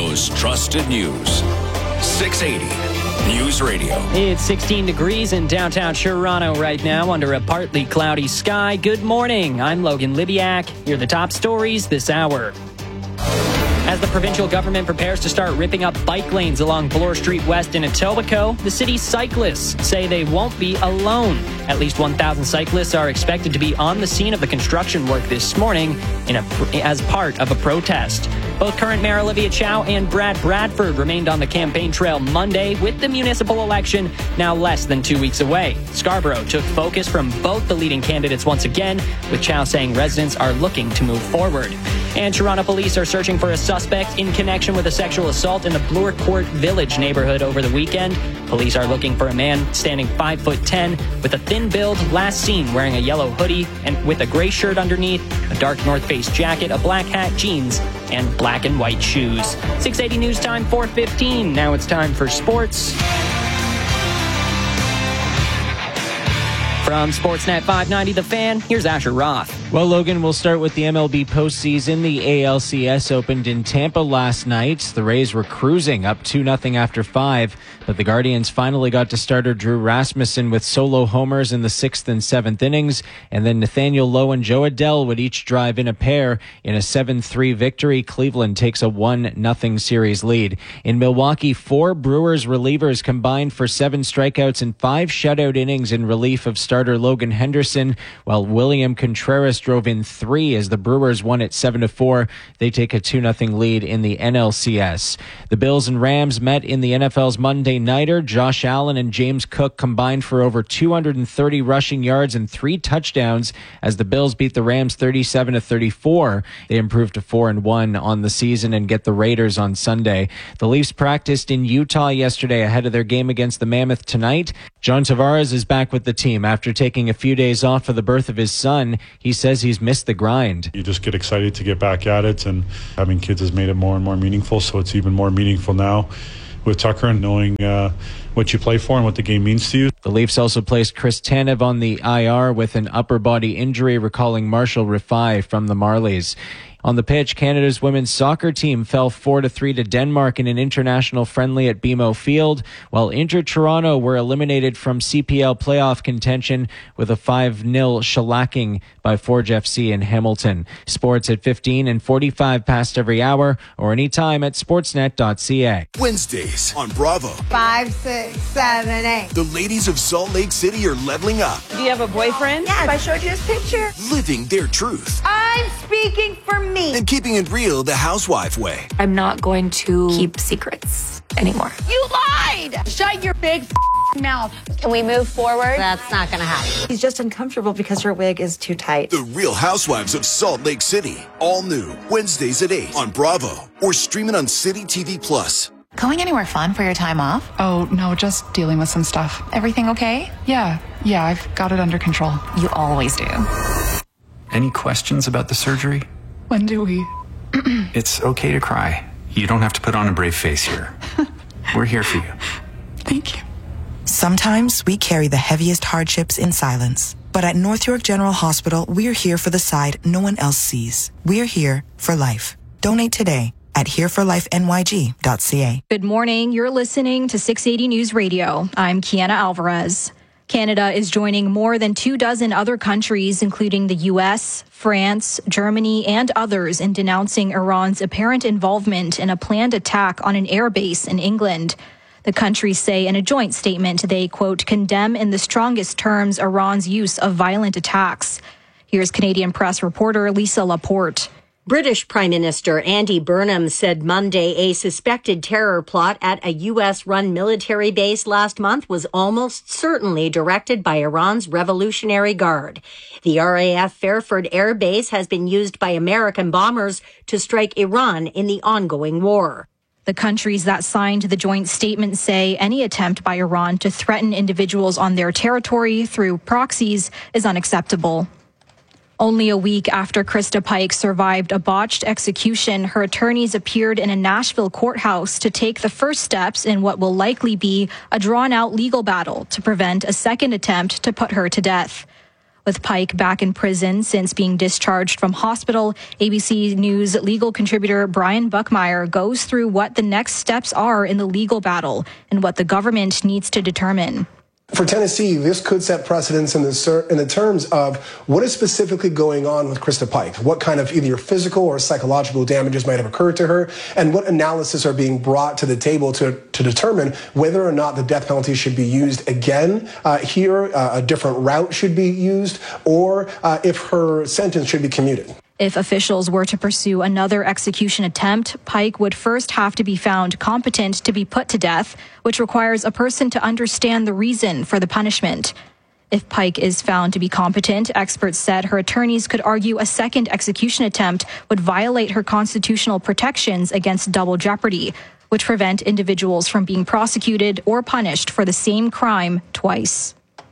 Toronto's trusted news. 680 News Radio. It's 16 degrees in downtown Toronto right now under a partly cloudy sky. Good morning. I'm Logan Libiak. Here are the top stories this hour. As the provincial government prepares to start ripping up bike lanes along Bloor Street West in Etobicoke, the city's cyclists say they won't be alone. At least 1,000 cyclists are expected to be on the scene of the construction work this morning as part of a protest. Both current Mayor Olivia Chow and Brad Bradford remained on the campaign trail Monday, with the municipal election now less than 2 weeks away. Scarborough took focus from both the leading candidates once again, with Chow saying residents are looking to move forward. And Toronto police are searching for a suspect in connection with a sexual assault in the Bloor Court Village neighborhood over the weekend. Police are looking for a man standing 5'10" with a thin build, last seen wearing a yellow hoodie and with a gray shirt underneath, a dark North Face jacket, a black hat, jeans, and black and white shoes. 680 News Time, 4:15. Now it's time for sports. From Sportsnet 590 The Fan, here's Asher Roth. Well, Logan, we'll start with the MLB postseason. The ALCS opened in Tampa last night. The Rays were cruising up 2-0 after 5, but the Guardians finally got to starter Drew Rasmussen with solo homers in the 6th and 7th innings, and then Nathaniel Lowe and Joe Adell would each drive in a pair. In a 7-3 victory, Cleveland takes a 1-0 series lead. In Milwaukee, 4 Brewers relievers combined for 7 strikeouts and 5 shutout innings in relief of starter Logan Henderson, while William Contreras drove in 3 as the Brewers won at 7-4. They take a 2-0 lead in the NLCS. The Bills and Rams met in the NFL's Monday Nighter. Josh Allen and James Cook combined for over 230 rushing yards and 3 touchdowns as the Bills beat the Rams 37-34. They improved to 4-1 on the season and get the Raiders on Sunday. The Leafs practiced in Utah yesterday ahead of their game against the Mammoth tonight. John Tavares is back with the team after taking a few days off for the birth of his son. He says he's missed the grind. You just get excited to get back at it, and having kids has made it more and more meaningful, so it's even more meaningful now with Tucker and knowing what you play for and what the game means to you. The Leafs also placed Chris Tanev on the IR with an upper body injury, recalling Marshall Rifai from the Marlies. On the pitch, Canada's women's soccer team fell 4-3 to Denmark in an international friendly at BMO Field, while Inter Toronto were eliminated from CPL playoff contention with a 5-0 shellacking by Forge FC in Hamilton. Sports at 15 and 45 past every hour, or anytime at sportsnet.ca. Wednesdays on Bravo. 5, 6, 7, 8. The ladies of Salt Lake City are leveling up. Do you have a boyfriend? Yes, I showed you his picture. Living their truth. I'm speaking for me. And keeping it real the housewife way. I'm not going to keep secrets anymore. You lied! Shut your big mouth. Can we move forward? That's not going to happen. He's just uncomfortable because her wig is too tight. The Real Housewives of Salt Lake City. All new. Wednesdays at 8 on Bravo. Or stream it on City TV Plus. Going anywhere fun for your time off? Oh, no, just dealing with some stuff. Everything okay? Yeah, I've got it under control. You always do. Any questions about the surgery? When do we? It's okay to cry. You don't have to put on a brave face here. We're here for you. Thank you. Sometimes we carry the heaviest hardships in silence. But at North York General Hospital, we're here for the side no one else sees. We're here for life. Donate today at hereforlifenyg.ca. Good morning. You're listening to 680 News Radio. I'm Kiana Alvarez. Canada is joining more than 24 other countries, including the U.S., France, Germany, and others, in denouncing Iran's apparent involvement in a planned attack on an air base in England. The countries say in a joint statement they, quote, condemn in the strongest terms Iran's use of violent attacks. Here's Canadian press reporter Lisa Laporte. British Prime Minister Andy Burnham said Monday a suspected terror plot at a U.S.-run military base last month was almost certainly directed by Iran's Revolutionary Guard. The RAF Fairford Air Base has been used by American bombers to strike Iran in the ongoing war. The countries that signed the joint statement say any attempt by Iran to threaten individuals on their territory through proxies is unacceptable. Only a week after Krista Pike survived a botched execution, her attorneys appeared in a Nashville courthouse to take the first steps in what will likely be a drawn-out legal battle to prevent a second attempt to put her to death. With Pike back in prison since being discharged from hospital, ABC News legal contributor Brian Buckmeyer goes through what the next steps are in the legal battle and what the government needs to determine. For Tennessee, this could set precedents in the terms of what is specifically going on with Krista Pike, what kind of either physical or psychological damages might have occurred to her, and what analysis are being brought to the table to determine whether or not the death penalty should be used again here, a different route should be used, or if her sentence should be commuted. If officials were to pursue another execution attempt, Pike would first have to be found competent to be put to death, which requires a person to understand the reason for the punishment. If Pike is found to be competent, experts said her attorneys could argue a second execution attempt would violate her constitutional protections against double jeopardy, which prevent individuals from being prosecuted or punished for the same crime twice.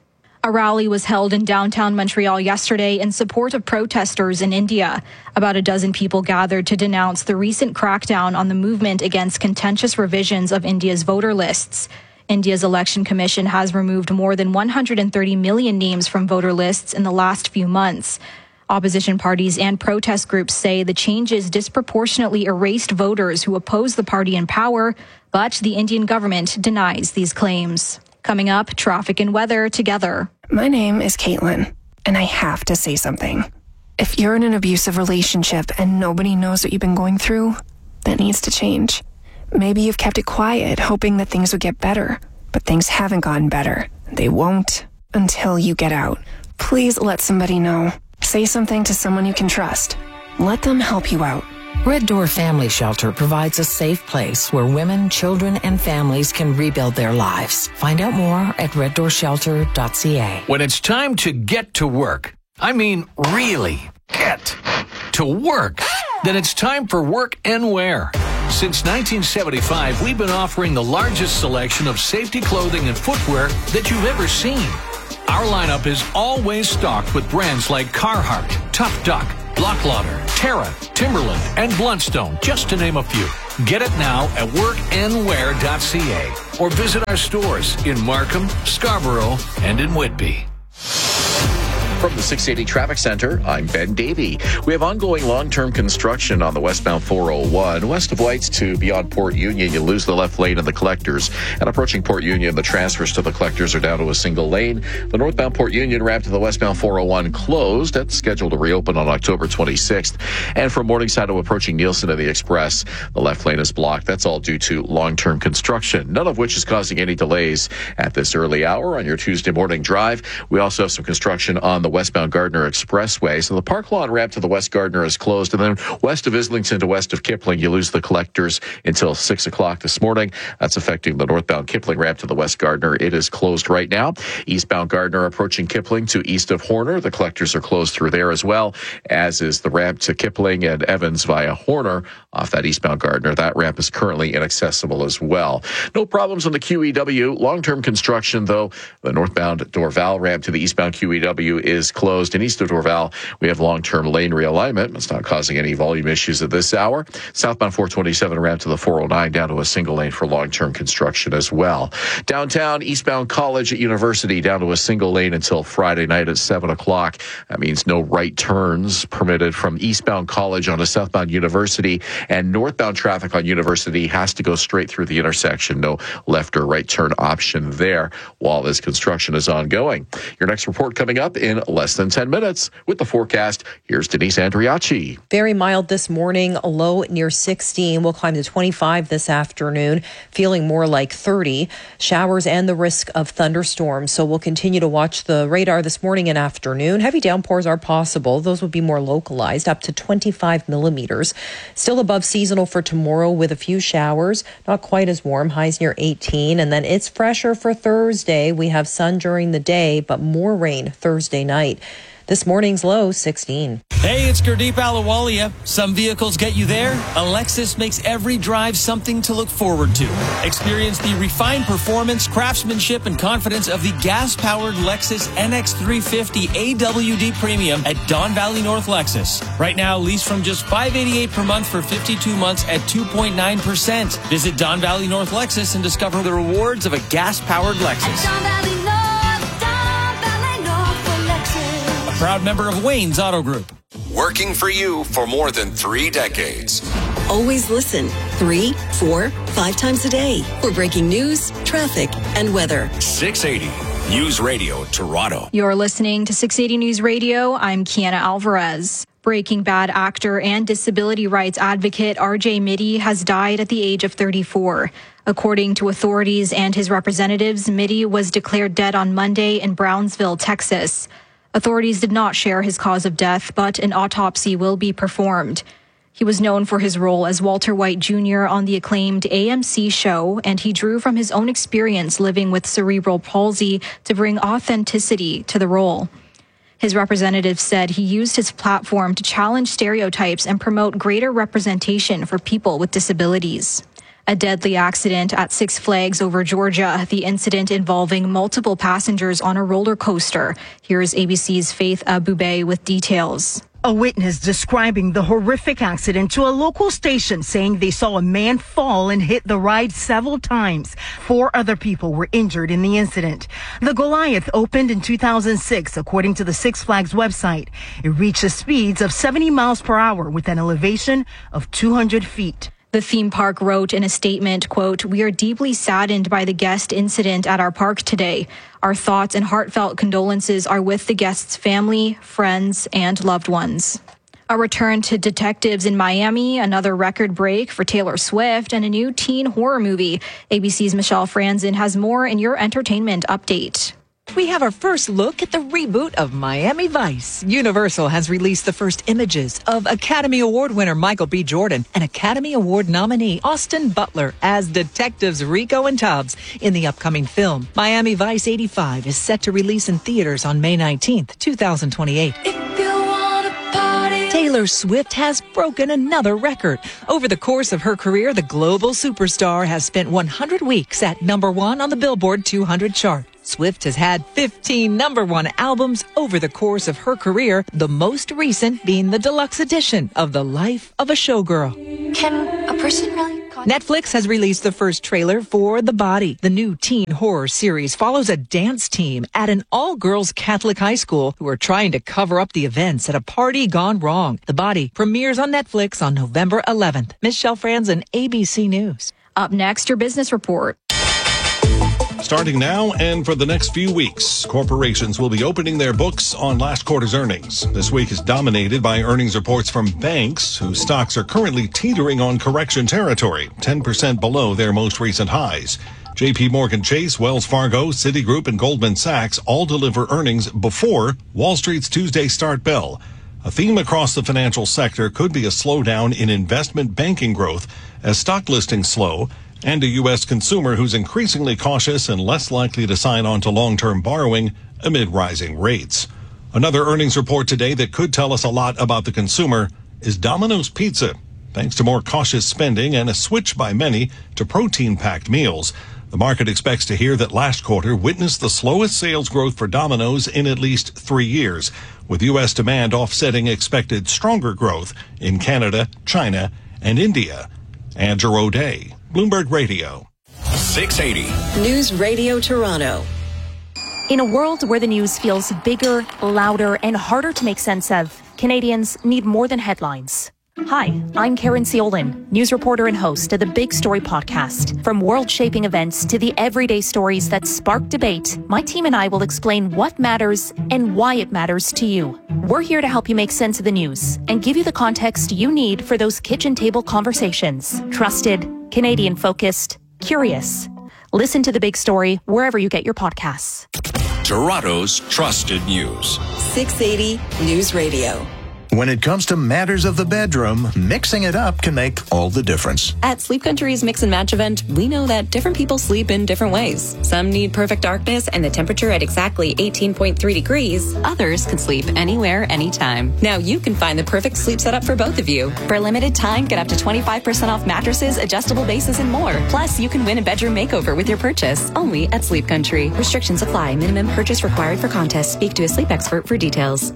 A rally was held in downtown Montreal yesterday in support of protesters in India. About a dozen people gathered to denounce the recent crackdown on the movement against contentious revisions of India's voter lists. India's election commission has removed more than 130 million names from voter lists in the last few months. Opposition parties and protest groups say the changes disproportionately erased voters who oppose the party in power, but the Indian government denies these claims. Coming up, traffic and weather together. My name is Caitlin, and I have to say something. If you're in an abusive relationship and nobody knows what you've been going through, that needs to change. Maybe you've kept it quiet, hoping that things would get better, but things haven't gotten better. They won't until you get out. Please let somebody know. Say something to someone you can trust. Let them help you out. Red Door Family Shelter provides a safe place where women, children, and families can rebuild their lives. Find out more at reddoorshelter.ca. When it's time to get to work, I mean really get to work, then it's time for Work and Wear. Since 1975, we've been offering the largest selection of safety clothing and footwear that you've ever seen. Our lineup is always stocked with brands like Carhartt, Tough Duck, Blocklauder, Terra, Timberland, and Bluntstone, just to name a few. Get it now at workandwear.ca or visit our stores in Markham, Scarborough, and in Whitby. From the 680 Traffic Center, I'm Ben Davey. We have ongoing long-term construction on the westbound 401. West of Whites to beyond Port Union, you lose the left lane in the collectors. And approaching Port Union, the transfers to the collectors are down to a single lane. The northbound Port Union ramp to the westbound 401 closed. That's scheduled to reopen on October 26th. And from Morningside to approaching Nielsen to the Express, the left lane is blocked. That's all due to long-term construction, none of which is causing any delays at this early hour on your Tuesday morning drive. We also have some construction on the westbound Gardner Expressway. So the Park Lawn ramp to the West Gardner is closed. And then west of Islington to west of Kipling, you lose the collectors until 6 o'clock this morning. That's affecting the northbound Kipling ramp to the West Gardner. It is closed right now. Eastbound Gardner approaching Kipling to east of Horner. The collectors are closed through there as well, as is the ramp to Kipling and Evans via Horner off that eastbound Gardner. That ramp is currently inaccessible as well. No problems on the QEW. Long-term construction, though. The northbound Dorval ramp to the eastbound QEW is closed. And east of Dorval, we have long-term lane realignment. It's not causing any volume issues at this hour. Southbound 427 ramp to the 409 down to a single lane for long-term construction as well. Downtown, eastbound College at University down to a single lane until Friday night at 7 o'clock. That means no right turns permitted from eastbound College onto southbound University, and northbound traffic on University has to go straight through the intersection. No left or right turn option there while this construction is ongoing. Your next report coming up in less than 10 minutes. With the forecast, here's Denise Andriacci. Very mild this morning, a low near 16. We'll climb to 25 this afternoon, feeling more like 30. Showers and the risk of thunderstorms. So we'll continue to watch the radar this morning and afternoon. Heavy downpours are possible. Those will be more localized, up to 25 millimeters. Still above seasonal for tomorrow with a few showers. Not quite as warm, highs near 18. And then it's fresher for Thursday. We have sun during the day, but more rain Thursday night. This morning's low, 16. Hey, it's Gurdeep Ahluwalia. Some vehicles get you there. A Lexus makes every drive something to look forward to. Experience the refined performance, craftsmanship, and confidence of the gas-powered Lexus NX350 AWD Premium at Don Valley North Lexus. Right now, lease from just $588 per month for 52 months at 2.9%. Visit Don Valley North Lexus and discover the rewards of a gas-powered Lexus. proud member of Wayne's Auto Group. Working for you for more than 3 decades. Always listen 3, 4, 5 times a day for breaking news, traffic, and weather. 680 News Radio, Toronto. You're listening to 680 News Radio. I'm Kiana Alvarez. Breaking Bad actor and disability rights advocate RJ Mitte has died at the age of 34. According to authorities and his representatives, Mitte was declared dead on Monday in Brownsville, Texas. Authorities did not share his cause of death, but an autopsy will be performed. He was known for his role as Walter White Jr. on the acclaimed AMC show, and he drew from his own experience living with cerebral palsy to bring authenticity to the role. His representative said he used his platform to challenge stereotypes and promote greater representation for people with disabilities. A deadly accident at Six Flags over Georgia, the incident involving multiple passengers on a roller coaster. Here's ABC's Faith Abube with details. A witness describing the horrific accident to a local station, saying they saw a man fall and hit the ride several times. 4 other people were injured in the incident. The Goliath opened in 2006, according to the Six Flags website. It reaches speeds of 70 miles per hour with an elevation of 200 feet. The theme park wrote in a statement, quote, "We are deeply saddened by the guest incident at our park today. Our thoughts and heartfelt condolences are with the guest's family, friends, and loved ones." A return to detectives in Miami, another record break for Taylor Swift, and a new teen horror movie. ABC's Michelle Franzen has more in your entertainment update. We have our first look at the reboot of Miami Vice. Universal has released the first images of Academy Award winner Michael B. Jordan and Academy Award nominee Austin Butler as detectives Rico and Tubbs in the upcoming film. Miami Vice 85 is set to release in theaters on May 19th, 2028. Taylor Swift has broken another record. Over the course of her career, the global superstar has spent 100 weeks at #1 on the Billboard 200 chart. Swift has had 15 #1 albums over the course of her career, the most recent being the deluxe edition of The Life of a Showgirl. Can a person really? Netflix has released the first trailer for The Body. The new teen horror series follows a dance team at an all-girls Catholic high school who are trying to cover up the events at a party gone wrong. The Body premieres on Netflix on November 11th. Michelle Franzen, ABC News. Up next, your business report. Starting now and for the next few weeks, corporations will be opening their books on last quarter's earnings. This week is dominated by earnings reports from banks whose stocks are currently teetering on correction territory, 10% below their most recent highs. JP Morgan Chase, Wells Fargo, Citigroup, and Goldman Sachs all deliver earnings before Wall Street's Tuesday start bell. A theme across the financial sector could be a slowdown in investment banking growth as stock listings slow, and a U.S. consumer who's increasingly cautious and less likely to sign on to long-term borrowing amid rising rates. Another earnings report today that could tell us a lot about the consumer is Domino's Pizza. Thanks to more cautious spending and a switch by many to protein-packed meals, the market expects to hear that last quarter witnessed the slowest sales growth for Domino's in at least 3 years, with U.S. demand offsetting expected stronger growth in Canada, China, and India. Andrew O'Day, Bloomberg Radio. 680 News Radio Toronto. In a world where the news feels bigger, louder, and harder to make sense of, Canadians need more than headlines. Hi, I'm Karen Ciolin, news reporter and host of the Big Story podcast. From world-shaping events to the everyday stories that spark debate, my team and I will explain what matters and why it matters to you. We're here to help you make sense of the news and give you the context you need for those kitchen table conversations. Trusted, Canadian-focused, curious. Listen to The Big Story wherever you get your podcasts. Toronto's trusted news. 680 News Radio. When it comes to matters of the bedroom, mixing it up can make all the difference. At Sleep Country's Mix and Match event, we know that different people sleep in different ways. Some need perfect darkness and the temperature at exactly 18.3 degrees. Others can sleep anywhere, anytime. Now you can find the perfect sleep setup for both of you. For a limited time, get up to 25% off mattresses, adjustable bases, and more. Plus, you can win a bedroom makeover with your purchase. Only at Sleep Country. Restrictions apply. Minimum purchase required for contest. Speak to a sleep expert for details.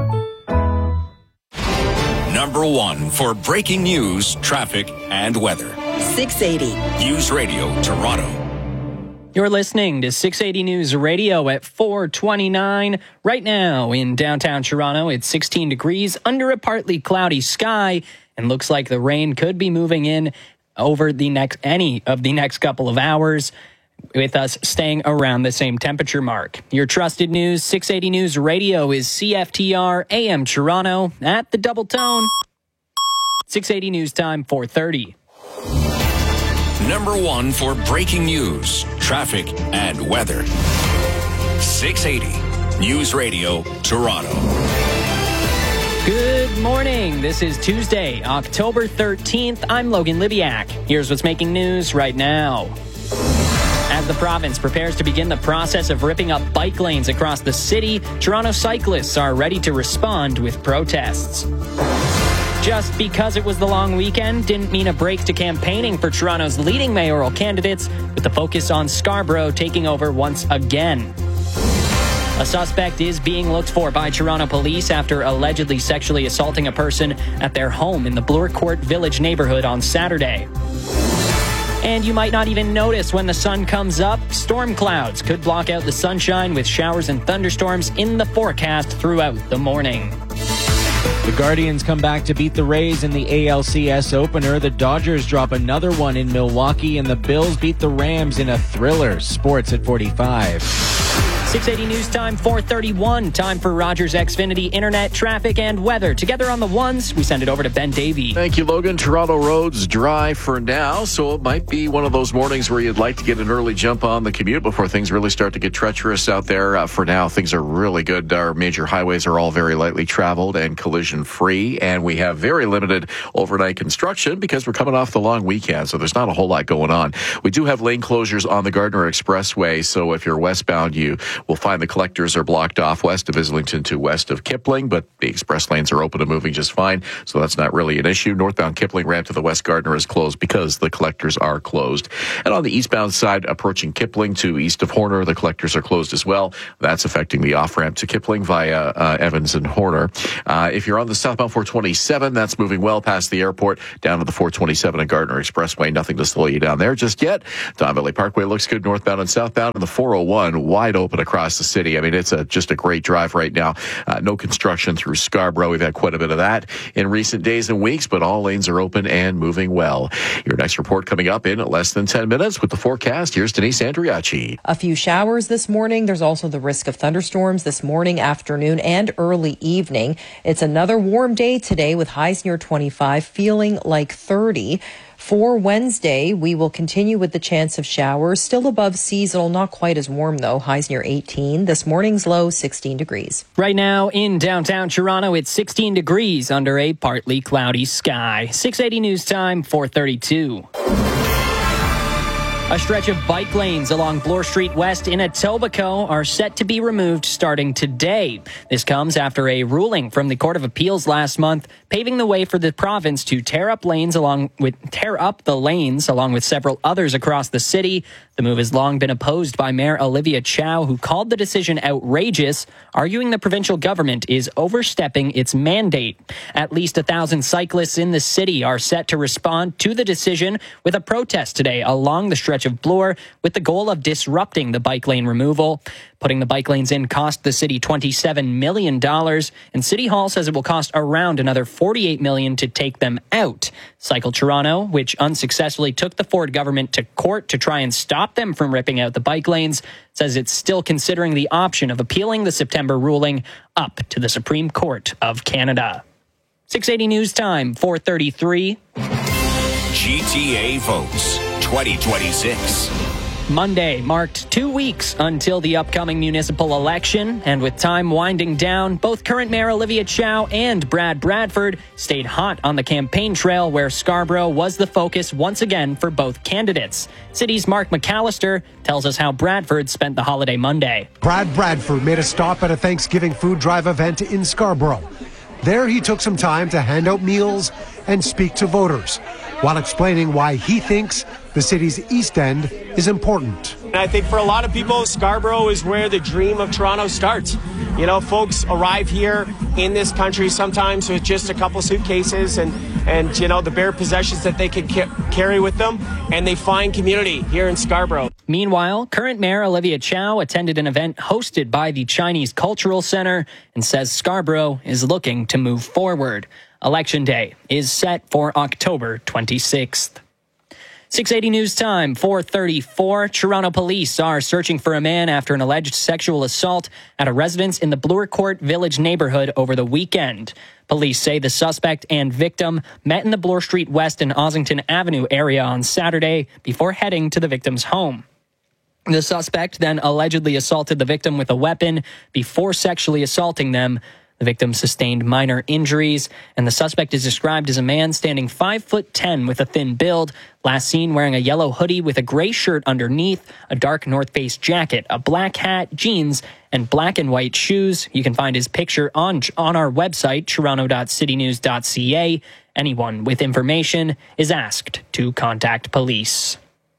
Number 1 for breaking news, traffic, and weather. 680 News Radio Toronto. You're listening to 680 News Radio at 4:29. Right now in downtown Toronto, it's 16 degrees under a partly cloudy sky, and looks like the rain could be moving in over any of the next couple of hours, with us staying around the same temperature mark. Your trusted news, 680 News Radio, is CFTR AM Toronto at the Double Tone. 680 News Time, 4:30. Number one for breaking news, traffic, and weather. 680 News Radio, Toronto. Good morning. This is Tuesday, October 13th. I'm Logan Libiak. Here's what's making news right now. As the province prepares to begin the process of ripping up bike lanes across the city, Toronto cyclists are ready to respond with protests. Just because it was the long weekend didn't mean a break to campaigning for Toronto's leading mayoral candidates, with the focus on Scarborough taking over once again. A suspect is being looked for by Toronto police after allegedly sexually assaulting a person at their home in the Bloor Court Village neighborhood on Saturday. And you might not even notice when the sun comes up. Storm clouds could block out the sunshine, with showers and thunderstorms in the forecast throughout the morning. The Guardians come back to beat the Rays in the ALCS opener. The Dodgers drop another one in Milwaukee, and the Bills beat the Rams in a thriller. Sports at 45. 680 News Time, 4:31. Time for Rogers Xfinity internet, traffic, and weather. Together on the ones, we send it over to Ben Davey. Thank you, Logan. Toronto roads dry for now, so it might be one of those mornings where you'd like to get an early jump on the commute before things really start to get treacherous out there. For now, things are really good. Our major highways are all very lightly traveled and collision-free, and we have very limited overnight construction because we're coming off the long weekend, so there's not a whole lot going on. We do have lane closures on the Gardner Expressway, so if you're westbound, you will find the collectors are blocked off west of Islington to west of Kipling, but the express lanes are open and moving just fine, so that's not really an issue. Northbound Kipling ramp to the West Gardner is closed because the collectors are closed. And on the eastbound side, approaching Kipling to east of Horner, the collectors are closed as well. That's affecting the off-ramp to Kipling via Evans and Horner. If you're on the southbound 427, that's moving well past the airport down to the 427 and Gardner Expressway. Nothing to slow you down there just yet. Don Valley Parkway looks good northbound and southbound, and the 401 wide open across the city. I mean, it's just a great drive right now. No construction through Scarborough. We've had quite a bit of that in recent days and weeks, but all lanes are open and moving well. Your next report coming up in less than 10 minutes with the forecast. Here's Denise Andriacci. A few showers this morning. There's also the risk of thunderstorms this morning, afternoon, and early evening. It's another warm day today with highs near 25, feeling like 30. For Wednesday, we will continue with the chance of showers, still above seasonal, not quite as warm though, highs near 18. This morning's low, 16 degrees. Right now in downtown Toronto, it's 16 degrees under a partly cloudy sky. 680 News Time, 4:32. A stretch of bike lanes along Bloor Street West in Etobicoke are set to be removed starting today. This comes after a ruling from the Court of Appeals last month, paving the way for the province to tear up the lanes along with several others across the city. The move has long been opposed by Mayor Olivia Chow, who called the decision outrageous, arguing the provincial government is overstepping its mandate. At least 1,000 cyclists in the city are set to respond to the decision with a protest today along the stretch of Bloor, with the goal of disrupting the bike lane removal. Putting the bike lanes in cost the city $27 million, and City Hall says it will cost around another $48 million to take them out. Cycle Toronto, which unsuccessfully took the Ford government to court to try and stop them from ripping out the bike lanes, says it's still considering the option of appealing the September ruling up to the Supreme Court of Canada. 680 News Time, 4:33. GTA votes 2026. Monday marked 2 weeks until the upcoming municipal election, and with time winding down, both current Mayor Olivia Chow and Brad Bradford stayed hot on the campaign trail, where Scarborough was the focus once again for both candidates. City's Mark McAllister tells us how Bradford spent the holiday Monday. Brad Bradford made a stop at a Thanksgiving food drive event in Scarborough. There he took some time to hand out meals and speak to voters, while explaining why he thinks the city's East End is important. I think for a lot of people, Scarborough is where the dream of Toronto starts. You know, folks arrive here in this country sometimes with just a couple suitcases, and and, the bare possessions that they can carry with them, and they find community here in Scarborough. Meanwhile, current Mayor Olivia Chow attended an event hosted by the Chinese Cultural Center and says Scarborough is looking to move forward. Election Day is set for October 26th. 680 News Time, 4:34. Toronto police are searching for a man after an alleged sexual assault at a residence in the Bloor Court Village neighborhood over the weekend. Police say the suspect and victim met in the Bloor Street West and Ossington Avenue area on Saturday before heading to the victim's home. The suspect then allegedly assaulted the victim with a weapon before sexually assaulting them. The victim sustained minor injuries, and the suspect is described as a man standing 5'10" with a thin build, last seen wearing a yellow hoodie with a gray shirt underneath, a dark North Face jacket, a black hat, jeans, and black and white shoes. You can find his picture on our website, toronto.citynews.ca. Anyone with information is asked to contact police.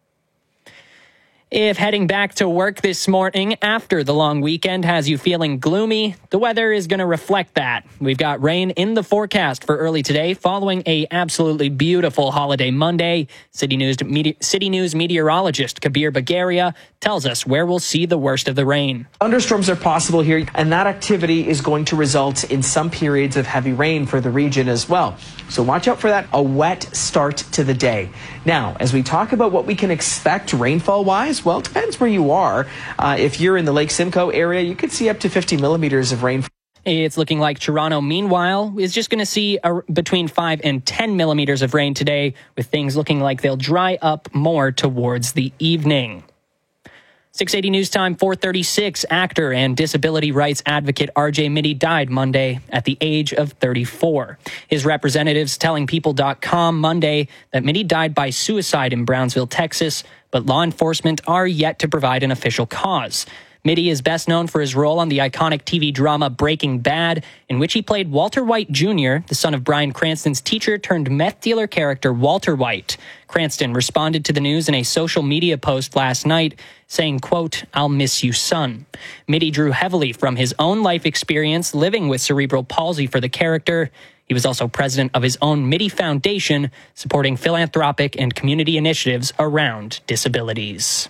If heading back to work this morning after the long weekend has you feeling gloomy, the weather is going to reflect that. We've got rain in the forecast for early today following a absolutely beautiful holiday Monday. City News meteorologist Kabir Bagaria tells us where we'll see the worst of the rain. Thunderstorms are possible here, and that activity is going to result in some periods of heavy rain for the region as well. So watch out for that, a wet start to the day. Now, as we talk about what we can expect rainfall-wise, well, it depends where you are. If you're in the Lake Simcoe area, you could see up to 50 millimeters of rain. It's looking like Toronto, meanwhile, is just going to see between 5 and 10 millimeters of rain today, with things looking like they'll dry up more towards the evening. 680 News Time, 4:36. Actor and disability rights advocate R.J. Mitte died Monday at the age of 34. His representatives telling People.com Monday that Mitte died by suicide in Brownsville, Texas, but law enforcement are yet to provide an official cause. Mitte is best known for his role on the iconic TV drama Breaking Bad, in which he played Walter White Jr., the son of Bryan Cranston's teacher-turned-meth dealer character Walter White. Cranston responded to the news in a social media post last night, saying, quote, "I'll miss you, son." Mitte drew heavily from his own life experience living with cerebral palsy for the character. He was also president of his own Mitte Foundation, supporting philanthropic and community initiatives around disabilities.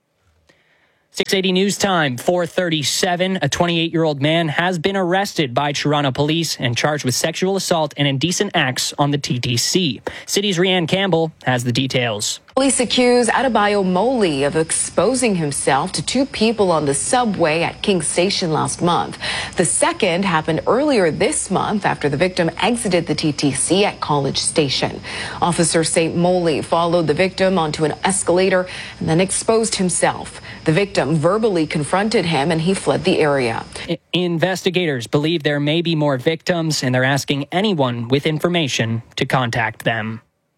680 News Time, 4:37. A 28-year-old man has been arrested by Toronto police and charged with sexual assault and indecent acts on the TTC. City's Rianne Campbell has the details. Police accuse Adebayo Moli of exposing himself to two people on the subway at King Station last month. The second happened earlier this month after the victim exited the TTC at College Station. Officers say Moli followed the victim onto an escalator and then exposed himself. The victim verbally confronted him and he fled the area. Investigators believe there may be more victims, and they're asking anyone with information to contact them.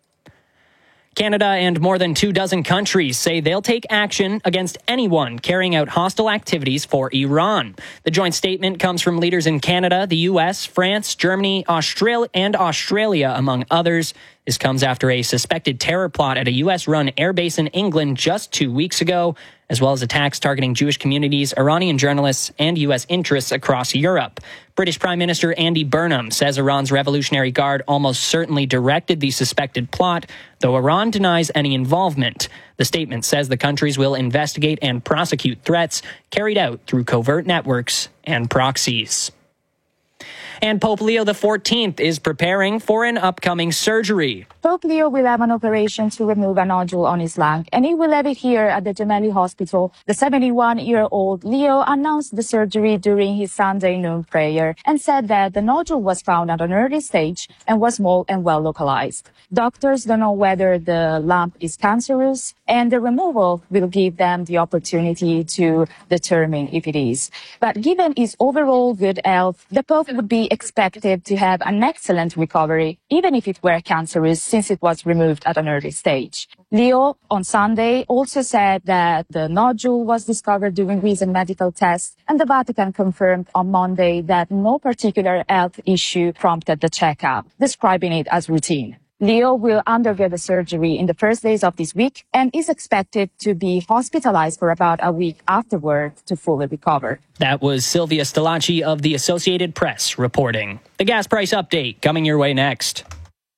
Canada and more than 24 countries say they'll take action against anyone carrying out hostile activities for Iran. The joint statement comes from leaders in Canada, the U.S., France, Germany, Australia, among others. This comes after a suspected terror plot at a U.S.-run airbase in England just 2 weeks ago, as well as attacks targeting Jewish communities, Iranian journalists, and U.S. interests across Europe. British Prime Minister Andy Burnham says Iran's Revolutionary Guard almost certainly directed the suspected plot, though Iran denies any involvement. The statement says the countries will investigate and prosecute threats carried out through covert networks and proxies. And Pope Leo XIV is preparing for an upcoming surgery. Pope Leo will have an operation to remove a nodule on his lung, and he will have it here at the Gemelli Hospital. The 71-year-old Leo announced the surgery during his Sunday noon prayer and said that the nodule was found at an early stage and was small and well localized. Doctors don't know whether the lump is cancerous, and the removal will give them the opportunity to determine if it is. But given his overall good health, the Pope would be expected to have an excellent recovery, even if it were cancerous, since it was removed at an early stage. Leo, on Sunday, also said that the nodule was discovered during recent medical tests, and the Vatican confirmed on Monday that no particular health issue prompted the checkup, describing it as routine. Leo will undergo the surgery in the first days of this week and is expected to be hospitalized for about a week afterward to fully recover. That was Sylvia Stalachi of the Associated Press reporting. The gas price update coming your way next.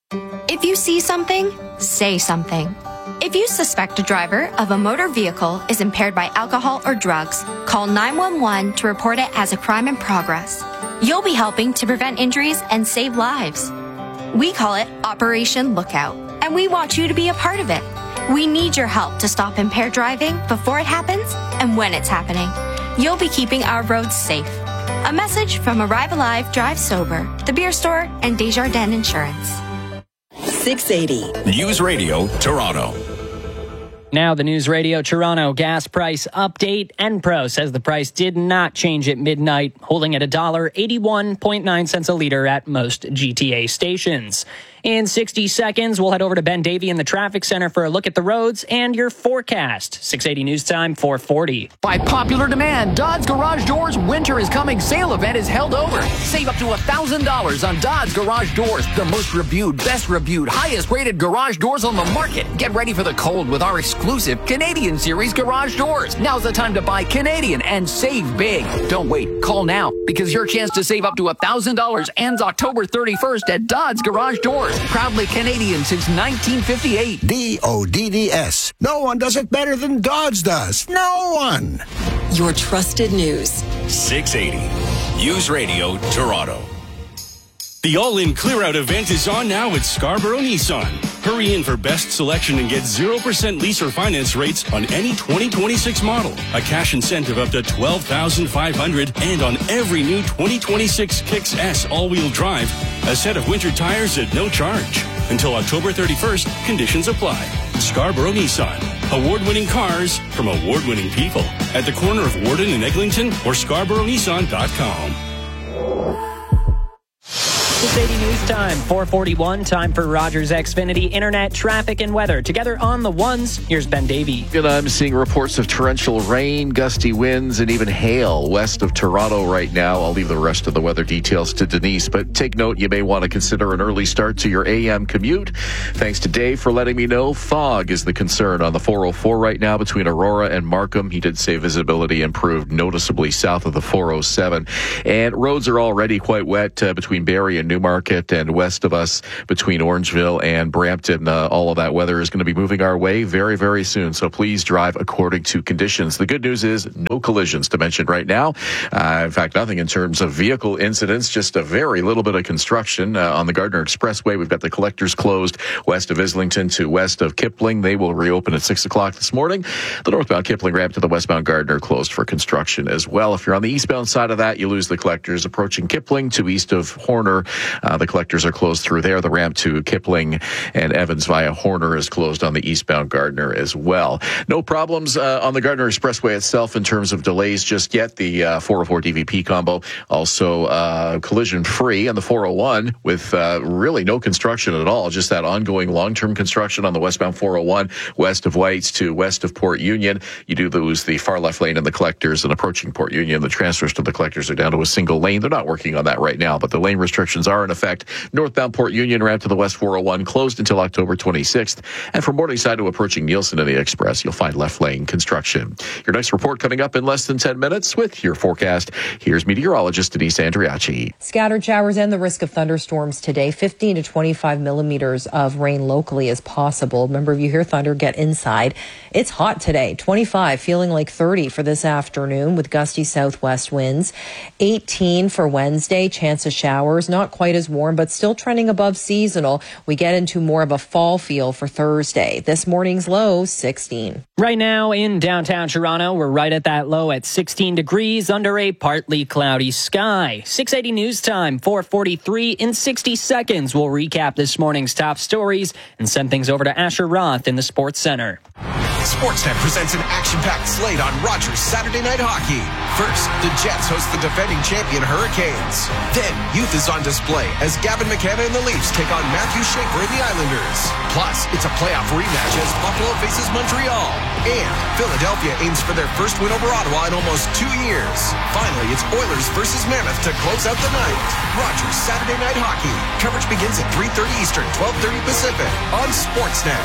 If you see something, say something. If you suspect a driver of a motor vehicle is impaired by alcohol or drugs, call 911 to report it as a crime in progress. You'll be helping to prevent injuries and save lives. We call it Operation Lookout, and we want you to be a part of it. We need your help to stop impaired driving before it happens and when it's happening. You'll be keeping our roads safe. A message from Arrive Alive, Drive Sober, The Beer Store, and Desjardins Insurance. 680. News Radio Toronto. Now the News Radio Toronto gas price update. Enpro says the price did not change at midnight, holding at $1.81.9 a liter at most GTA stations. In 60 seconds, we'll head over to Ben Davey in the traffic center for a look at the roads and your forecast. 680 News Time, 440. By popular demand, Dodds Garage Doors Winter is Coming sale event is held over. Save up to $1,000 on Dodds Garage Doors, the most reviewed, best reviewed, highest rated garage doors on the market. Get ready for the cold with our exclusive Canadian Series garage doors. Now's the time to buy Canadian and save big. Don't wait. Call now because your chance to save up to $1,000 ends October 31st at Dodds Garage Doors. Proudly Canadian since 1958. DODDS. No one does it better than Dodds does. No one. Your trusted news. 680. News Radio Toronto. The All-In Clear-Out event is on now at Scarborough Nissan. Hurry in for best selection and get 0% lease or finance rates on any 2026 model. A cash incentive up to $12,500 and on every new 2026 Kicks S all-wheel drive, a set of winter tires at no charge. Until October 31st, conditions apply. Scarborough Nissan. Award-winning cars from award-winning people. At the corner of Warden and Eglinton or ScarboroughNissan.com. 680 News Time, 441. Time for Rogers Xfinity Internet, traffic, and weather. Together on the ones, here's Ben Davey. And I'm seeing reports of torrential rain, gusty winds, and even hail west of Toronto right now. I'll leave the rest of the weather details to Denise, but take note, you may want to consider an early start to your AM commute. Thanks to Dave for letting me know. Fog is the concern on the 404 right now between Aurora and Markham. He did say visibility improved noticeably south of the 407. And roads are already quite wet between Barrie and Newmarket and west of us between Orangeville and Brampton. All of that weather is going to be moving our way very, very soon. So please drive according to conditions. The good news is no collisions to mention right now. In fact, nothing in terms of vehicle incidents, just a very little bit of construction on the Gardiner Expressway. We've got the collectors closed west of Islington to west of Kipling. They will reopen at 6 o'clock this morning. The northbound Kipling ramp to the westbound Gardiner closed for construction as well. If you're on the eastbound side of that, you lose the collectors approaching Kipling to east of Horner. The collectors are closed through there. The ramp to Kipling and Evans via Horner is closed on the eastbound Gardiner as well. No problems on the Gardiner Expressway itself in terms of delays just yet. The 404 DVP combo also collision free on the 401 with really no construction at all. Just that ongoing long-term construction on the westbound 401 west of Whites to west of Port Union. You do lose the far left lane in the collectors, and approaching Port Union, the transfers to the collectors are down to a single lane. They're not working on that right now, but the lane restrictions are in effect. Northbound Port Union ramp to the west 401 closed until October 26th. And from Morningside to approaching Nielsen in the Express, you'll find left lane construction. Your next report coming up in less than 10 minutes with your forecast. Here's meteorologist Denise Andriachi. Scattered showers and the risk of thunderstorms today. 15 to 25 millimeters of rain locally is possible. Remember, if you hear thunder, get inside. It's hot today. 25, feeling like 30 for this afternoon with gusty southwest winds. 18 for Wednesday, chance of showers. Not quite as warm, but still trending above seasonal. We get into more of a fall feel for Thursday. This morning's low, 16. Right now in downtown Toronto, we're right at that low at 16 degrees under a partly cloudy sky. 680 News Time, 4:43. In 60 seconds, we'll recap this morning's top stories and send things over to Asher Roth in the Sports Center. Sportsnet presents an action-packed slate on Rogers Saturday Night Hockey. First, the Jets host the defending champion Hurricanes. Then, youth is on display as Gavin McKenna and the Leafs take on Matthew Schaefer and the Islanders. Plus, it's a playoff rematch as Buffalo faces Montreal. And Philadelphia aims for their first win over Ottawa in almost 2 years. Finally, it's Oilers versus Mammoth to close out the night. Rogers Saturday Night Hockey. Coverage begins at 3:30 Eastern, 12:30 Pacific on Sportsnet.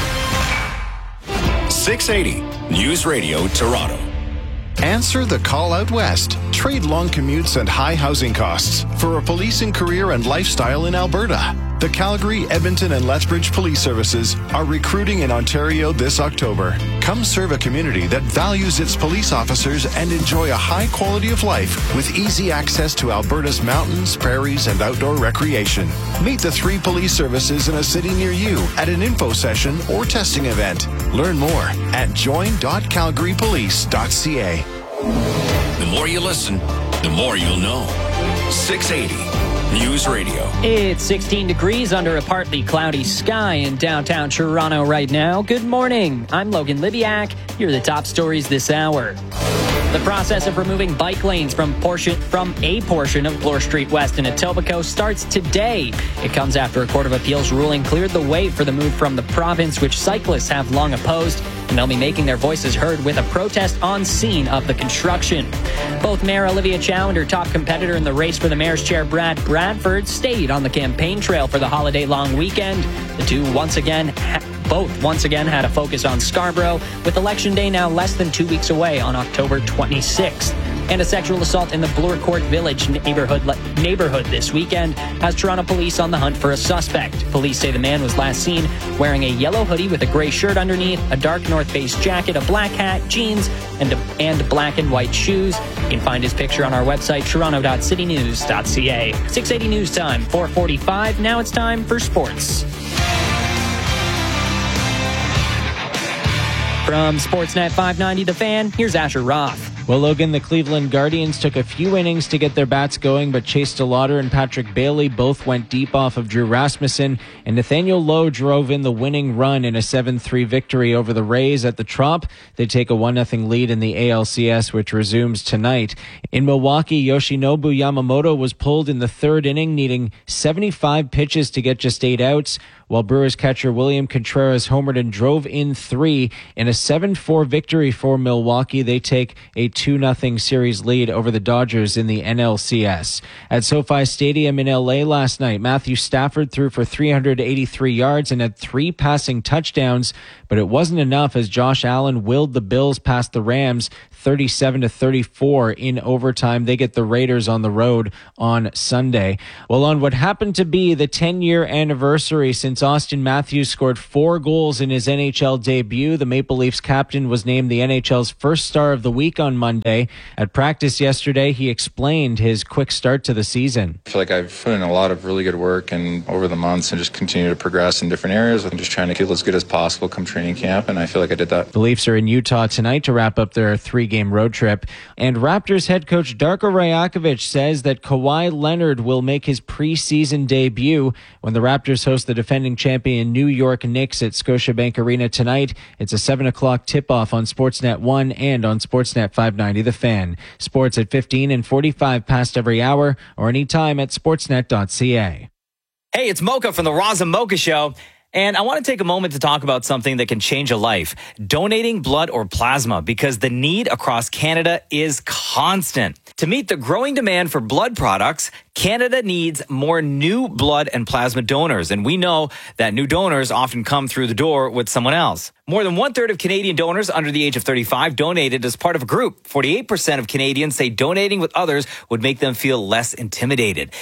680 News Radio Toronto. Answer the call out west. Trade long commutes and high housing costs for a policing career and lifestyle in Alberta. The Calgary, Edmonton, and Lethbridge Police Services are recruiting in Ontario this October. Come serve a community that values its police officers and enjoy a high quality of life with easy access to Alberta's mountains, prairies, and outdoor recreation. Meet the 3 police services in a city near you at an info session or testing event. Learn more at join.calgarypolice.ca. The more you listen, the more you'll know. 680 News Radio. It's 16 degrees under a partly cloudy sky in downtown Toronto right now. Good morning. I'm Logan Libiak. Here are the top stories this hour. The process of removing bike lanes from a portion of Bloor Street West in Etobicoke starts today. It comes after a Court of Appeals ruling cleared the way for the move from the province, which cyclists have long opposed, and they'll be making their voices heard with a protest on scene of the construction. Both Mayor Olivia Chow and her top competitor in the race for the mayor's chair, Brad Bradford, stayed on the campaign trail for the holiday-long weekend. The two once again had a focus on Scarborough, with Election Day now less than 2 weeks away on October 26th. And a sexual assault in the Bloor Court Village neighborhood this weekend has Toronto police on the hunt for a suspect. Police say the man was last seen wearing a yellow hoodie with a gray shirt underneath, a dark North Face jacket, a black hat, jeans, and black and white shoes. You can find his picture on our website, toronto.citynews.ca. 680 News Time, 4:45. Now it's time for sports. From Sportsnet 590 The Fan, here's Asher Roth. Well, Logan, the Cleveland Guardians took a few innings to get their bats going, but Chase DeLauder and Patrick Bailey both went deep off of Drew Rasmussen, and Nathaniel Lowe drove in the winning run in a 7-3 victory over the Rays at the Trop. They take a 1-0 lead in the ALCS, which resumes tonight. In Milwaukee, Yoshinobu Yamamoto was pulled in the third inning, needing 75 pitches to get just 8 outs, while Brewers catcher William Contreras homered and drove in 3 in a 7-4 victory for Milwaukee. They take a 2-0 series lead over the Dodgers in the NLCS. At SoFi Stadium in LA last night, Matthew Stafford threw for 383 yards and had 3 passing touchdowns, but it wasn't enough as Josh Allen willed the Bills past the Rams 37-34 in overtime. They get the Raiders on the road on Sunday. Well, on what happened to be the 10-year anniversary since Austin Matthews scored 4 goals in his NHL debut, the Maple Leafs captain was named the NHL's first star of the week on Monday. At practice yesterday, he explained his quick start to the season. I feel like I've put in a lot of really good work and over the months and just continue to progress in different areas. I'm just trying to feel as good as possible come training camp, and I feel like I did that. The Leafs are in Utah tonight to wrap up their 3-game road trip. And Raptors head coach Darko Rajakovic says that Kawhi Leonard will make his preseason debut when the Raptors host the defending champion New York Knicks at Scotiabank Arena tonight. It's a 7 o'clock tip-off on Sportsnet 1 and on Sportsnet 590 The Fan. Sports at 15 and 45 past every hour or anytime at sportsnet.ca. Hey, it's Mocha from the Roz and Mocha Show. And I want to take a moment to talk about something that can change a life. Donating blood or plasma, because the need across Canada is constant. To meet the growing demand for blood products, Canada needs more new blood and plasma donors. And we know that new donors often come through the door with someone else. More than 1/3 of Canadian donors under the age of 35 donated as part of a group. 48% of Canadians say donating with others would make them feel less intimidated.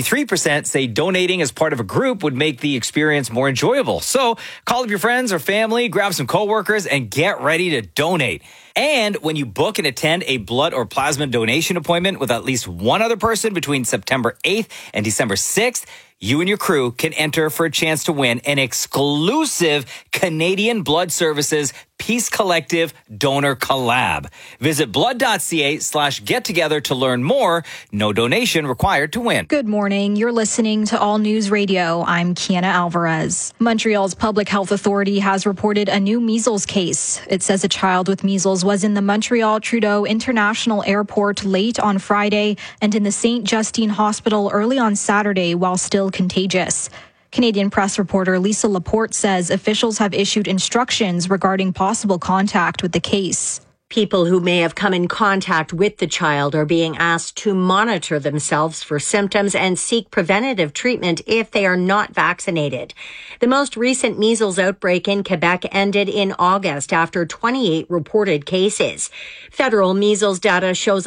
53% say donating as part of a group would make the experience more enjoyable. So call up your friends or family, grab some coworkers, and get ready to donate. And when you book and attend a blood or plasma donation appointment with at least one other person between September 8th and December 6th, you and your crew can enter for a chance to win an exclusive Canadian Blood Services Peace Collective Donor Collab. Visit blood.ca/get-together to learn more. No donation required to win. Good morning. You're listening to All News Radio. I'm Kiana Alvarez. Montreal's Public Health Authority has reported a new measles case. It says a child with measles was in the Montreal Trudeau International Airport late on Friday and in the St. Justine Hospital early on Saturday while still contagious. Canadian press reporter Lisa Laporte says officials have issued instructions regarding possible contact with the case. People who may have come in contact with the child are being asked to monitor themselves for symptoms and seek preventative treatment if they are not vaccinated. The most recent measles outbreak in Quebec ended in August after 28 reported cases. Federal measles data shows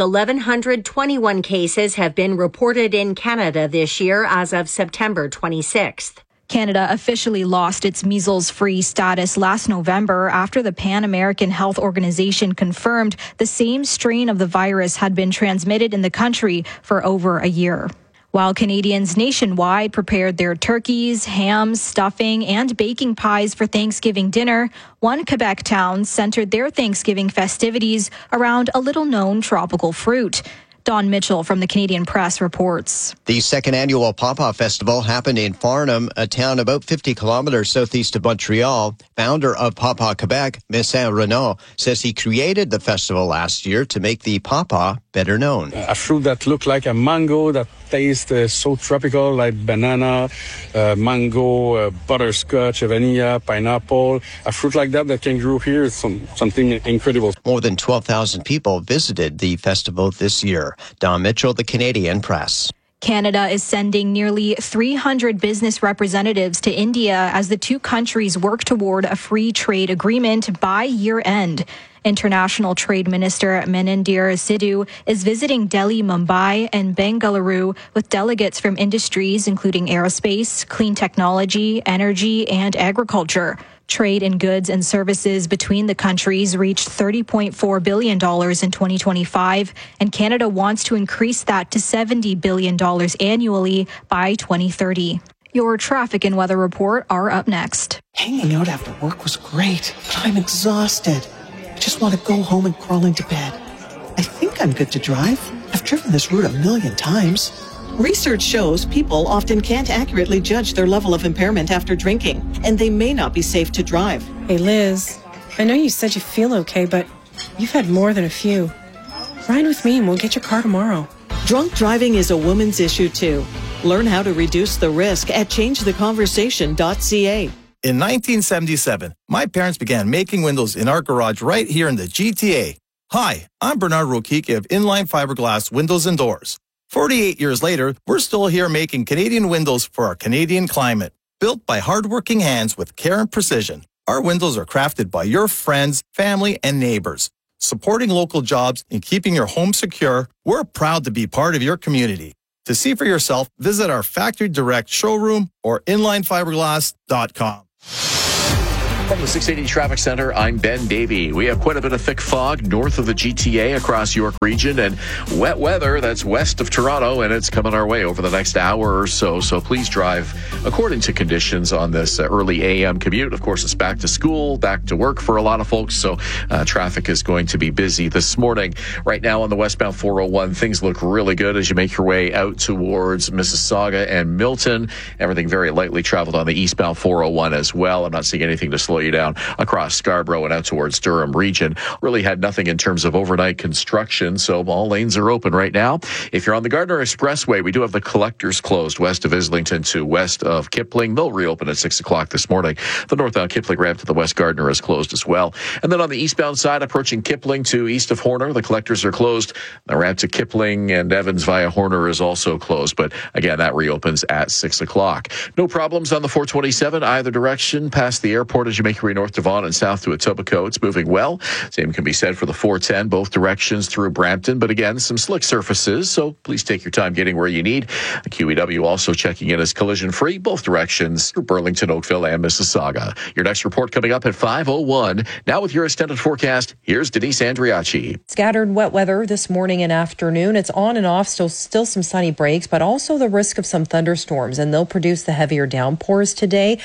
1,121 cases have been reported in Canada this year as of September 26th. Canada officially lost its measles-free status last November after the Pan American Health Organization confirmed the same strain of the virus had been transmitted in the country for over a year. While Canadians nationwide prepared their turkeys, hams, stuffing, and baking pies for Thanksgiving dinner, one Quebec town centered their Thanksgiving festivities around a little-known tropical fruit. Don Mitchell from the Canadian Press reports. The second annual Pawpaw Festival happened in Farnham, a town about 50 kilometers southeast of Montreal. Founder of Pawpaw Quebec, Messin Renaud, says he created the festival last year to make the pawpaw better known. A fruit that looks like a mango, that tastes so tropical, like banana, mango, butterscotch, vanilla, pineapple. A fruit like that can grow here is something incredible. More than 12,000 people visited the festival this year. Don Mitchell, the Canadian Press. Canada is sending nearly 300 business representatives to India as the two countries work toward a free trade agreement by year end. International Trade Minister Menindir Sidhu is visiting Delhi, Mumbai, and Bengaluru with delegates from industries including aerospace, clean technology, energy, and agriculture. Trade in goods and services between the countries reached $30.4 billion in 2025, and Canada wants to increase that to $70 billion annually by 2030. Your traffic and weather report are up next. Hanging out after work was great, but I'm exhausted. I just want to go home and crawl into bed. I think I'm good to drive. I've driven this route 1,000,000 times. Research shows people often can't accurately judge their level of impairment after drinking, and they may not be safe to drive. Hey, Liz, I know you said you feel okay, but you've had more than a few. Ride with me and we'll get your car tomorrow. Drunk driving is a woman's issue, too. Learn how to reduce the risk at changetheconversation.ca. In 1977, my parents began making windows in our garage right here in the GTA. Hi, I'm Bernard Rokicki of Inline Fiberglass Windows and Doors. 48 years later, we're still here making Canadian windows for our Canadian climate. Built by hardworking hands with care and precision, our windows are crafted by your friends, family, and neighbors. Supporting local jobs and keeping your home secure, we're proud to be part of your community. To see for yourself, visit our Factory Direct showroom or inlinefiberglass.com. From the 680 Traffic Center, I'm Ben Davey. We have quite a bit of thick fog north of the GTA across York Region and wet weather that's west of Toronto, and it's coming our way over the next hour or so. So please drive according to conditions on this early AM commute. Of course, it's back to school, back to work for a lot of folks, so traffic is going to be busy this morning. Right now on the westbound 401, things look really good as you make your way out towards Mississauga and Milton. Everything very lightly traveled on the eastbound 401 as well. I'm not seeing anything to slow you down across Scarborough and out towards Durham region. Really had nothing in terms of overnight construction, so all lanes are open right now. If you're on the Gardiner Expressway, we do have the collectors closed west of Islington to west of Kipling. They'll reopen at 6 o'clock this morning. The northbound Kipling ramp to the West Gardiner is closed as well. And then on the eastbound side, approaching Kipling to east of Horner, the collectors are closed. The ramp to Kipling and Evans via Horner is also closed, but again, that reopens at 6 o'clock. No problems on the 427 either direction past the airport as you make your way north to Vaughan and south to Etobicoke. It's moving well. Same can be said for the 410, both directions through Brampton. But again, some slick surfaces, so please take your time getting where you need. The QEW also checking in as collision-free, both directions through Burlington, Oakville, and Mississauga. Your next report coming up at 5:01. Now with your extended forecast, here's Denise Andriachi. Scattered wet weather this morning and afternoon. It's on and off, still some sunny breaks, but also the risk of some thunderstorms, and they'll produce the heavier downpours today.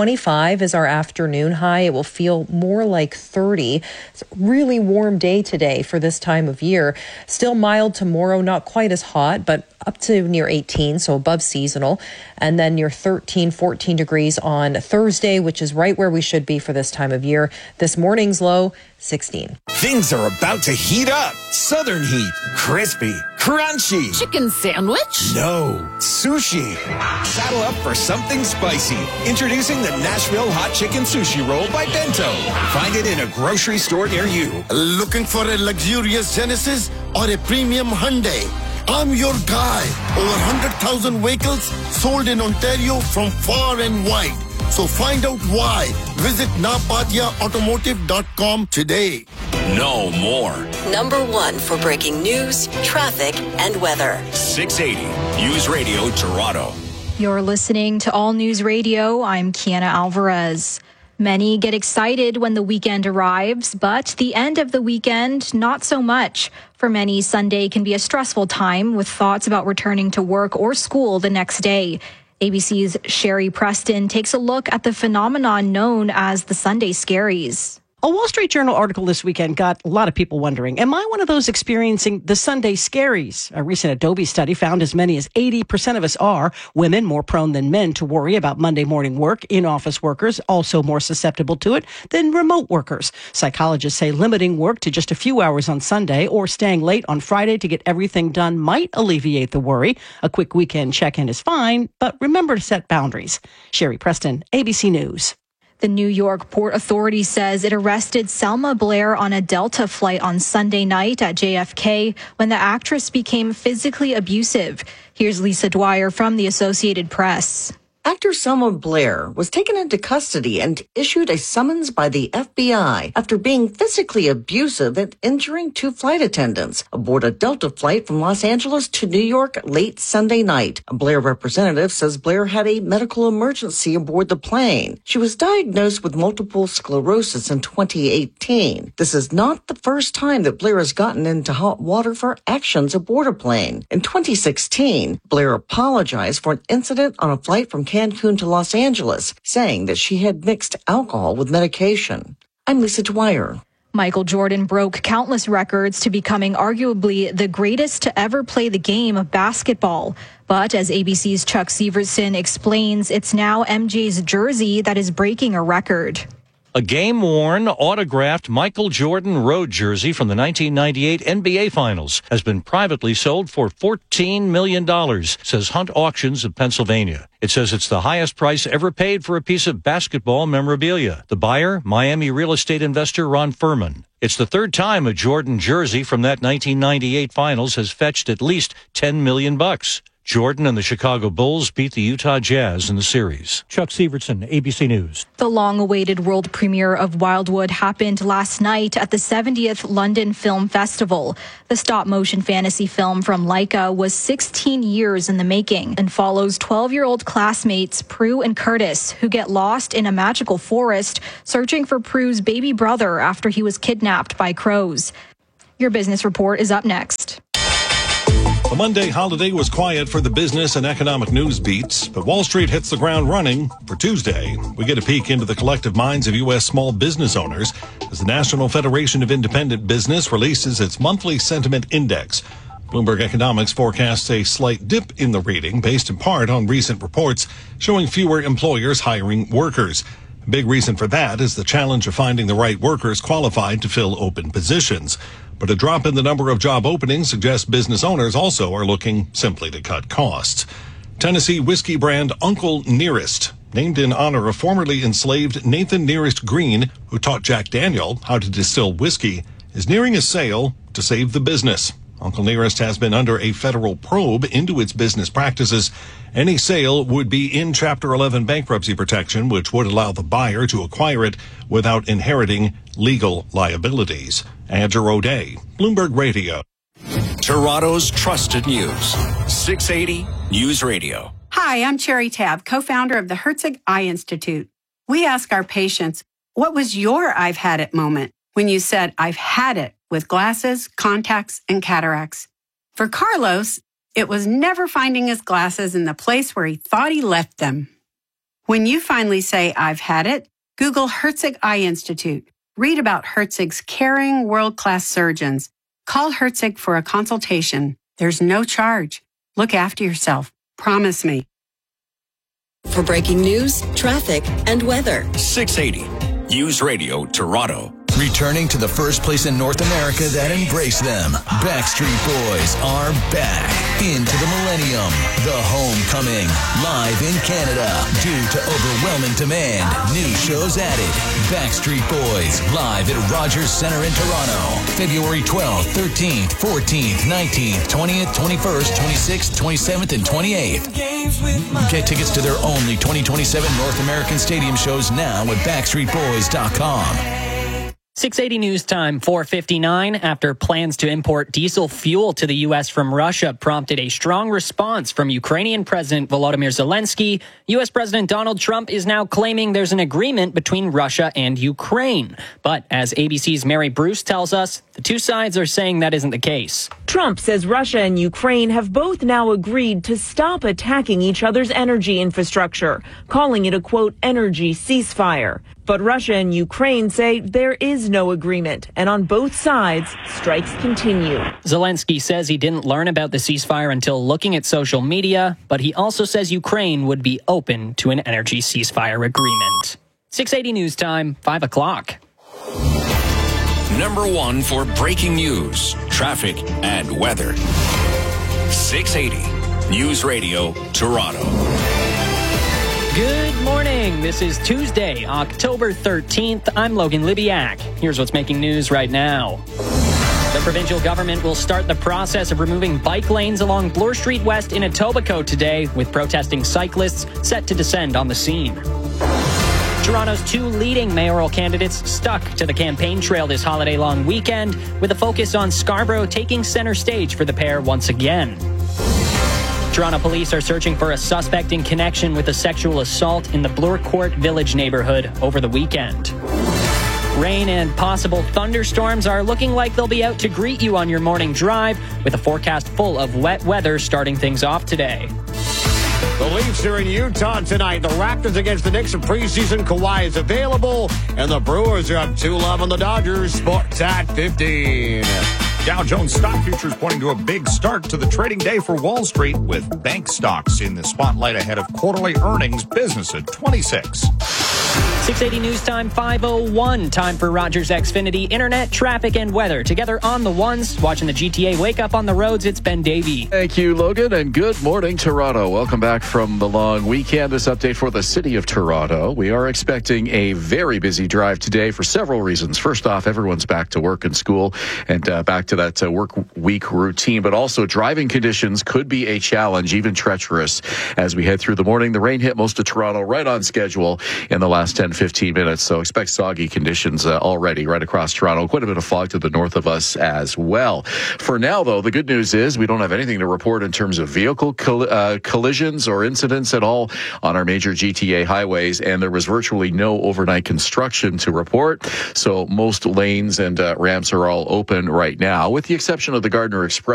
25 is our afternoon high. It will feel more like 30. It's a really warm day today for this time of year. Still mild tomorrow, not quite as hot, but up to near 18, so above seasonal. And then near 13, 14 degrees on Thursday, which is right where we should be for this time of year. This morning's low, 16. Things are about to heat up. Southern heat. Crispy. Crunchy. Chicken sandwich? No. Sushi. Saddle up for something spicy. Introducing the Nashville Hot Chicken Sushi Roll by Bento. Find it in a grocery store near you. Looking for a luxurious Genesis or a premium Hyundai? I'm your guy. Over 100,000 vehicles sold in Ontario from far and wide. So find out why. Visit napadiaautomotive.com today. No more. Number one for breaking news, traffic, and weather. 680 News Radio Toronto. You're listening to All News Radio. I'm Kiana Alvarez. Many get excited when the weekend arrives, but the end of the weekend, not so much. For many, Sunday can be a stressful time with thoughts about returning to work or school the next day. ABC's Sherry Preston takes a look at the phenomenon known as the Sunday Scaries. A Wall Street Journal article this weekend got a lot of people wondering, am I one of those experiencing the Sunday Scaries? A recent Adobe study found as many as 80% of us are. Women more prone than men to worry about Monday morning work. In-office workers also more susceptible to it than remote workers. Psychologists say limiting work to just a few hours on Sunday or staying late on Friday to get everything done might alleviate the worry. A quick weekend check-in is fine, but remember to set boundaries. Sherry Preston, ABC News. The New York Port Authority says it arrested Selma Blair on a Delta flight on Sunday night at JFK when the actress became physically abusive. Here's Lisa Dwyer from the Associated Press. Actor Selma Blair was taken into custody and issued a summons by the FBI after being physically abusive and injuring two flight attendants aboard a Delta flight from Los Angeles to New York late Sunday night. A Blair representative says Blair had a medical emergency aboard the plane. She was diagnosed with multiple sclerosis in 2018. This is not the first time that Blair has gotten into hot water for actions aboard a plane. In 2016, Blair apologized for an incident on a flight from Cancun to Los Angeles, saying that she had mixed alcohol with medication. I'm Lisa Dwyer. Michael Jordan broke countless records to becoming arguably the greatest to ever play the game of basketball. But as ABC's Chuck Severson explains, it's now MJ's jersey that is breaking a record. A game-worn, autographed Michael Jordan road jersey from the 1998 NBA Finals has been privately sold for $14 million, says Hunt Auctions of Pennsylvania. It says it's the highest price ever paid for a piece of basketball memorabilia. The buyer, Miami real estate investor Ron Furman. It's the third time a Jordan jersey from that 1998 Finals has fetched at least $10 million. Jordan and the Chicago Bulls beat the Utah Jazz in the series. Chuck Severson, ABC News. The long-awaited world premiere of Wildwood happened last night at the 70th London Film Festival. The stop-motion fantasy film from Laika was 16 years in the making and follows 12-year-old classmates Prue and Curtis, who get lost in a magical forest searching for Prue's baby brother after he was kidnapped by crows. Your business report is up next. The Monday holiday was quiet for the business and economic news beats, but Wall Street hits the ground running. For Tuesday, we get a peek into the collective minds of U.S. small business owners as the National Federation of Independent Business releases its monthly sentiment index. Bloomberg Economics forecasts a slight dip in the reading based in part on recent reports showing fewer employers hiring workers. A big reason for that is the challenge of finding the right workers qualified to fill open positions. But a drop in the number of job openings suggests business owners also are looking simply to cut costs. Tennessee whiskey brand Uncle Nearest, named in honor of formerly enslaved Nathan Nearest Green, who taught Jack Daniel how to distill whiskey, is nearing a sale to save the business. Uncle Nearest has been under a federal probe into its business practices. Any sale would be in Chapter 11 bankruptcy protection, which would allow the buyer to acquire it without inheriting legal liabilities. Andrew O'Day, Bloomberg Radio. Toronto's trusted news. 680 News Radio. Hi, I'm Cherry Tabb, co-founder of the Herzig Eye Institute. We ask our patients, what was your I've had it moment when you said, I've had it with glasses, contacts, and cataracts? For Carlos, it was never finding his glasses in the place where he thought he left them. When you finally say, I've had it, Google Herzig Eye Institute. Read about Herzig's caring, world-class surgeons. Call Herzig for a consultation. There's no charge. Look after yourself. Promise me. For breaking news, traffic, and weather. 680 News Radio Toronto. Returning to the first place in North America that embraced them, Backstreet Boys are back into the millennium. The homecoming, live in Canada. Due to overwhelming demand, new shows added. Backstreet Boys, live at Rogers Centre in Toronto. February 12th, 13th, 14th, 19th, 20th, 21st, 26th, 27th, and 28th. Get tickets to their only 2027 North American stadium shows now at BackstreetBoys.com. 680 news time, 4:59. After plans to import diesel fuel to the U.S. from Russia prompted a strong response from Ukrainian President Volodymyr Zelensky, U.S. President Donald Trump is now claiming there's an agreement between Russia and Ukraine. But as ABC's Mary Bruce tells us, the two sides are saying that isn't the case. Trump says Russia and Ukraine have both now agreed to stop attacking each other's energy infrastructure, calling it a, quote, energy ceasefire. But Russia and Ukraine say there is no agreement, and on both sides, strikes continue. Zelensky says he didn't learn about the ceasefire until looking at social media, but he also says Ukraine would be open to an energy ceasefire agreement. 680 news time, 5 o'clock. Number one for breaking news, traffic, and weather. 680 News Radio, Toronto. Good morning. This is Tuesday, October 13th. I'm Logan Libiak. Here's what's making news right now. The provincial government will start the process of removing bike lanes along Bloor Street West in Etobicoke today, with protesting cyclists set to descend on the scene. Toronto's two leading mayoral candidates stuck to the campaign trail this holiday-long weekend, with a focus on Scarborough taking center stage for the pair once again. Toronto police are searching for a suspect in connection with a sexual assault in the Bloor Court Village neighborhood over the weekend. Rain and possible thunderstorms are looking like they'll be out to greet you on your morning drive, with a forecast full of wet weather starting things off today. The Leafs are in Utah tonight. The Raptors against the Knicks. A preseason Kawhi is available. And the Brewers are up 2-love on the Dodgers. Sports at 15. Dow Jones stock futures pointing to a big start to the trading day for Wall Street, with bank stocks in the spotlight ahead of quarterly earnings. Business at 26. 680 news time, 5:01. Time for Rogers Xfinity internet, traffic, and weather. Together on the ones, watching the GTA wake up on the roads, it's Ben Davey. Thank you, Logan, and good morning, Toronto. Welcome back from the long weekend. This update for the city of Toronto. We are expecting a very busy drive today for several reasons. First off, everyone's back to work and school and back to that work week routine, but also driving conditions could be a challenge, even treacherous, as we head through the morning. The rain hit most of Toronto right on schedule in the last 10-15 minutes, so expect soggy conditions already right across Toronto. Quite a bit of fog to the north of us as well. For now, though, the good news is we don't have anything to report in terms of vehicle collisions or incidents at all on our major GTA highways, and there was virtually no overnight construction to report, so most lanes and ramps are all open right now, with the exception of the Gardner Express.